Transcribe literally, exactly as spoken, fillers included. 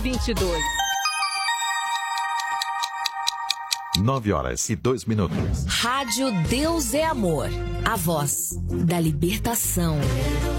vinte e dois. Nove horas e dois minutos. Rádio Deus é Amor. A voz da libertação.